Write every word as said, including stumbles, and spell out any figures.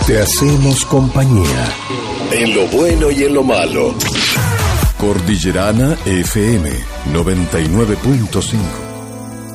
Te hacemos compañía. En lo bueno y en lo malo. Cordillerana F M noventa y nueve punto cinco.